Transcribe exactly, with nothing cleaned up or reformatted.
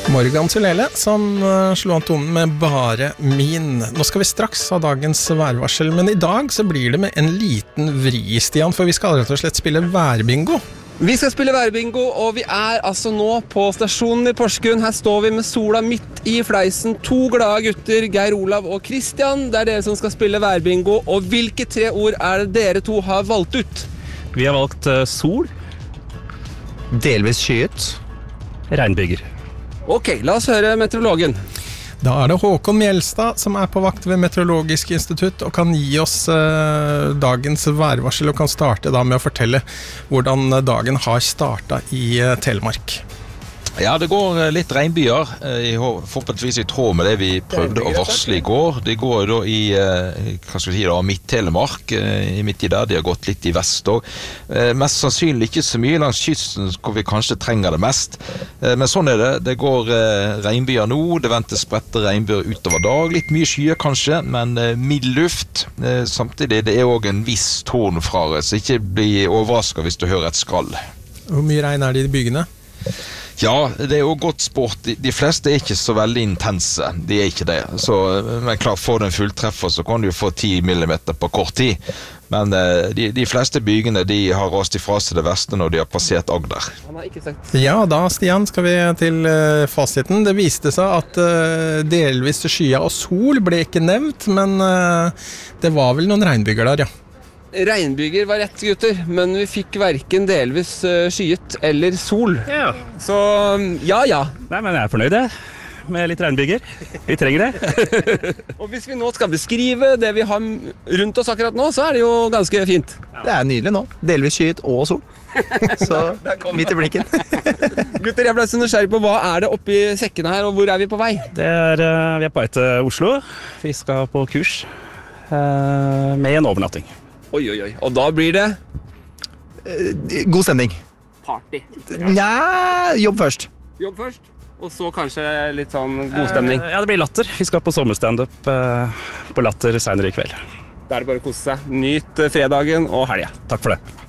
Morgan Sulele som uh, slo an tonen med bare min. Nå skal vi straks ha dagens værvarsel, men i dag så blir det med en liten vri, Stian, for vi skal rett og slett spille værbingo. Vi skal spille værbingo, og vi er altså nå på stasjonen i Porsgrunn. Her står vi med sola midt i fleisen. To glade gutter, Geir Olav og Christian. Det er dere som skal spille værbingo, og hvilke tre ord er det dere to har valgt ut? Vi har valgt uh, sol. Delvis skyet. Regnbyger. Ok, la oss høre meteorologen. Da er det Håkon Mjelstad som er på vakt ved Meteorologisk institutt og kan gi oss eh, dagens værvarsel og kan starte da med å fortelle hvordan dagen har startet i eh, Telemark. Ja, det går litt regnbyer, forhåpentligvis i tråd med det vi prøvde å varsle i går. Det går da i, hva skal vi si da, Midt-Telemark, midt i der, de har gått litt i vest også. Mest sannsynlig ikke så mye langs kysten hvor vi kanskje trenger det mest. Men sånn er det, det går regnbyer nå, det venter spredte regnbyer utover dag. Litt mye skyer kanskje, men mild luft. Samtidig det er også en viss tornfare, så ikke bli overrasket hvis du hører et skall. Hvor mye regn er det i byggene? Ja, det er jo godt sport. De, de fleste er ikke så veldig intense. De er ikke det. Så, men klart, får du en fulltreffer, så kan du få ti millimeter på kort tid. Men eh, de, de fleste bygene, de har rast ifra seg det verste når de har passert Agder. Ja, da, Stian, skal vi til uh, fasiten. Det viste seg at uh, delvis skya og sol ble ikke nevnt, men uh, det var vel noen regnbyger der, ja. Regnbyger var rett, gutter, men vi fikk hverken delvis uh, skyet eller sol. Ja. Så ja, ja. Nei, men jeg er fornøyd jeg, med litt regnbyger. Vi trenger det. Og hvis vi nå skal beskrive det vi har rundt oss akkurat nå, så er det jo ganske fint. Det er nydelig nå. Delvis skyet og sol. Så midt i blinken. Gutter, jeg ble så nysgjerrig på hva er det oppi sekkene her, og hvor er vi på vei? Det er, uh, vi er på vei til Oslo. Vi skal på kurs uh, med en overnatting. Oi, oi, oi. Og da blir det God stemning. party. Nja, jobb først. Jobb først, og så kanskje litt sånn god stemning. Uh, ja, det blir latter. Vi skal på sommerstandup uh, på Latter senere i kveld. Da er det bare å kose seg. Nyt fredagen og helga. Takk for det.